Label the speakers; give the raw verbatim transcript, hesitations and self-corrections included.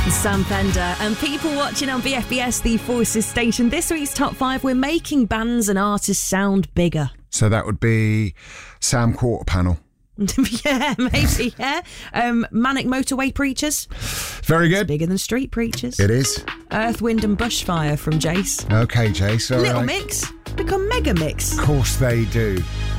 Speaker 1: Sam Fender and people watching on B F B S, the Forces station. This week's top five, we're making bands and artists sound bigger.
Speaker 2: So that would be Sam Quarterpanel.
Speaker 1: Yeah, maybe, yeah. Um, Manic Motorway Preachers.
Speaker 2: Very good.
Speaker 1: It's bigger than Street Preachers.
Speaker 2: It is.
Speaker 1: Earth, Wind and Bushfire from Jace.
Speaker 2: Okay, Jace. All
Speaker 1: Little
Speaker 2: right.
Speaker 1: Mix become Mega Mix.
Speaker 2: Of course they do.